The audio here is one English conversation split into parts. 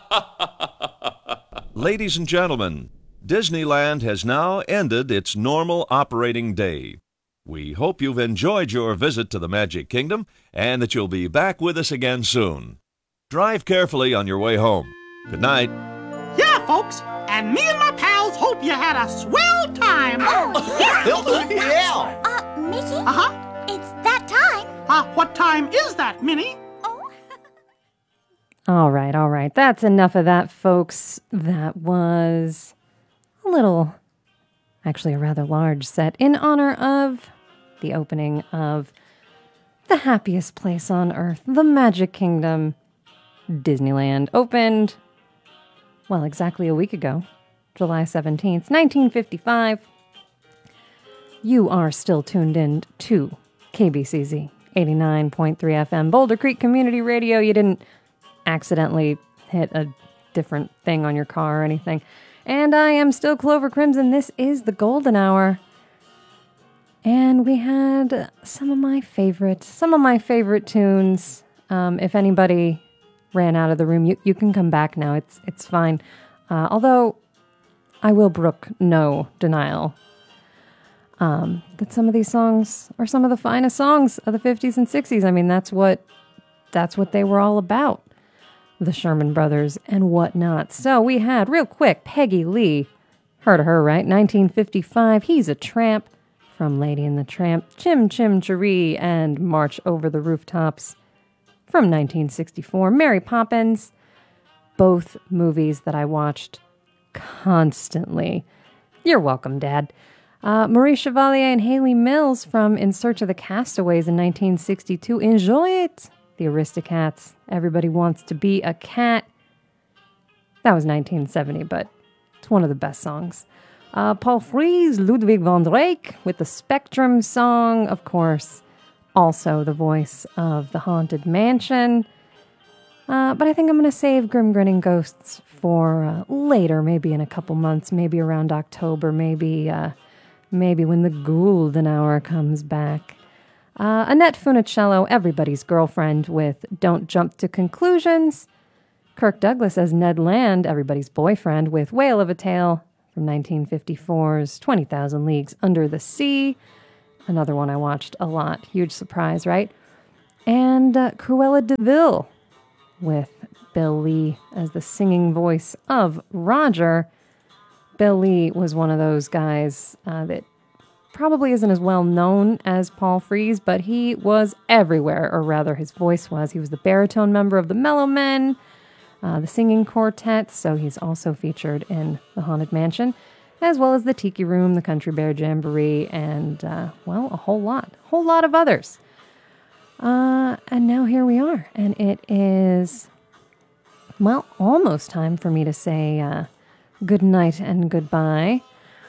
Ladies and gentlemen, Disneyland has now ended its normal operating day. We hope you've enjoyed your visit to the Magic Kingdom and that you'll be back with us again soon. Drive carefully on your way home. Good night. Yeah, folks, and me and my pals hope you had a swell time. Oh, yeah. Yeah. Mickey? Uh-huh. It's that time. What time is that, Minnie? Oh. All right. That's enough of that, folks. That was a rather large set in honor of the opening of the happiest place on earth, the Magic Kingdom. Disneyland opened, exactly a week ago, July 17th, 1955. You are still tuned in to KBCZ 89.3 FM, Boulder Creek Community Radio. You didn't accidentally hit a different thing on your car or anything. And I am still Clover Crimson. This is the Golden Hour. And we had some of my favorite tunes. If anybody ran out of the room, you can come back now. It's fine. Although I will brook no denial that some of these songs are some of the finest songs of the 50s and 60s. I mean, that's what they were all about. The Sherman Brothers and whatnot. So we had, real quick, Peggy Lee. Heard of her, right? 1955, He's a Tramp from Lady and the Tramp. Chim Chim Cheree and March Over the Rooftops from 1964. Mary Poppins. Both movies that I watched constantly. You're welcome, Dad. Marie Chevalier and Haley Mills from In Search of the Castaways in 1962. Enjoy it. The Aristocats, Everybody Wants to Be a Cat. That was 1970, but it's one of the best songs. Paul Frees, Ludwig van Drake with the Spectrum song, of course. Also the voice of The Haunted Mansion. But I think I'm going to save Grim Grinning Ghosts for later, maybe in a couple months, maybe around October, maybe when the Golden Hour comes back. Annette Funicello, Everybody's Girlfriend with Don't Jump to Conclusions. Kirk Douglas as Ned Land, Everybody's Boyfriend with Whale of a Tale from 1954's 20,000 Leagues Under the Sea. Another one I watched a lot. Huge surprise, right? And Cruella de Vil with Bill Lee as the singing voice of Roger. Bill Lee was one of those guys that probably isn't as well known as Paul Frees, but he was everywhere, or rather his voice was. He was the baritone member of the Mellow Men, the singing quartet, so he's also featured in The Haunted Mansion, as well as the Tiki Room, the Country Bear Jamboree, and, a whole lot of others. And now here we are, and it is, almost time for me to say good night and goodbye.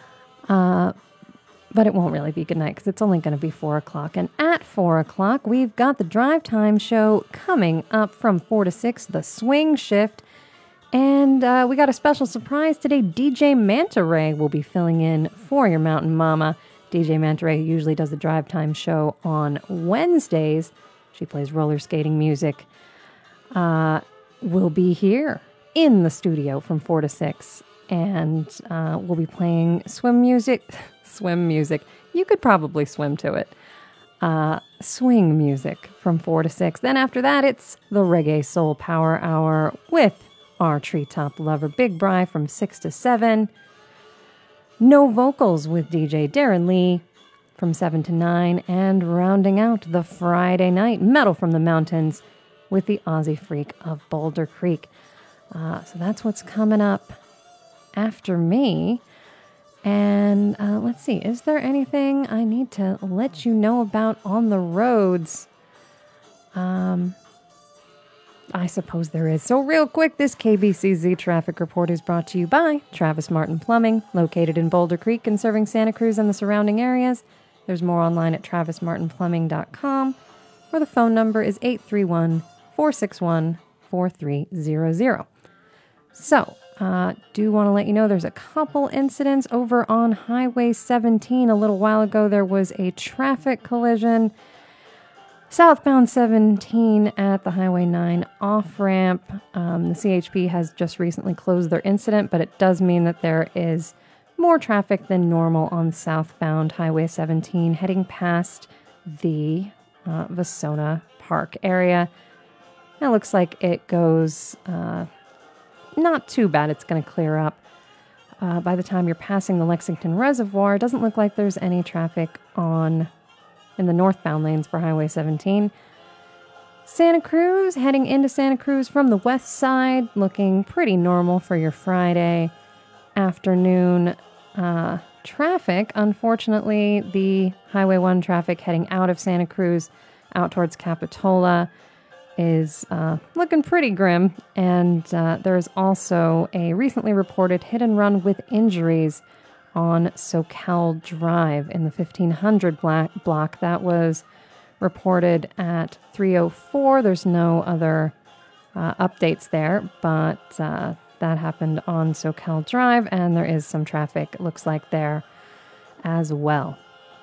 But it won't really be good night because it's only going to be 4 o'clock. And at 4 o'clock, we've got the Drive Time show coming up from 4 to 6, the Swing Shift. And we got a special surprise today. DJ Manta Ray will be filling in for your Mountain Mama. DJ Manta Ray usually does the Drive Time show on Wednesdays. She plays roller skating music. We'll be here in the studio from 4 to 6. And we'll be playing swim music. Swim music. You could probably swim to it. Swing music from 4 to 6. Then after that, it's the Reggae Soul Power Hour with our treetop lover, Big Bri, from 6 to 7. No vocals with DJ Darren Lee from 7 to 9. And rounding out the Friday night, Metal from the Mountains with the Aussie Freak of Boulder Creek. So that's what's coming up after me. And let's see, is there anything I need to let you know about on the roads? I suppose there is. So real quick, this KBCZ traffic report is brought to you by Travis Martin Plumbing, located in Boulder Creek and serving Santa Cruz and the surrounding areas. There's more online at travismartinplumbing.com, or the phone number is 831-461-4300. So, do want to let you know there's a couple incidents over on Highway 17. A little while ago, there was a traffic collision. Southbound 17 at the Highway 9 off-ramp. The CHP has just recently closed their incident, but it does mean that there is more traffic than normal on southbound Highway 17 heading past the Vasona Park area. It looks like it goes not too bad. It's going to clear up. By the time you're passing the Lexington Reservoir, it doesn't look like there's any traffic in the northbound lanes for Highway 17. Santa Cruz, heading into Santa Cruz from the west side, looking pretty normal for your Friday afternoon traffic. Unfortunately, the Highway 1 traffic heading out of Santa Cruz out towards Capitola is looking pretty grim, and there's also a recently reported hit and run with injuries on SoCal Drive in the 1500 block. That was reported at 3:04. There's no other updates there, but that happened on SoCal Drive, and there is some traffic, it looks like, there as well.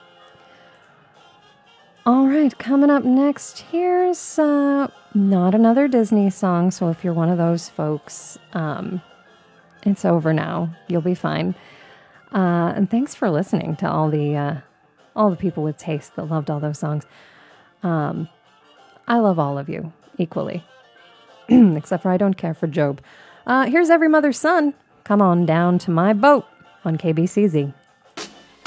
All right, coming up next, here's not another Disney song, so if you're one of those folks, it's over now. You'll be fine. And thanks for listening to all the people with taste that loved all those songs. I love all of you equally, except for I don't care for Job. Here's Every Mother's Son. Come on down to my boat on KBCZ.